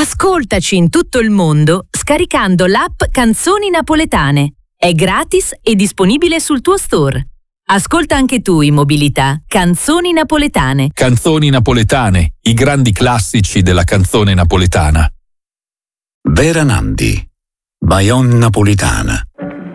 Ascoltaci in tutto il mondo scaricando l'app Canzoni Napoletane. È gratis e disponibile sul tuo store. Ascolta anche tu in mobilità Canzoni Napoletane. Canzoni napoletane, i grandi classici della canzone napoletana. Vera Nandi, Bayonne napolitana.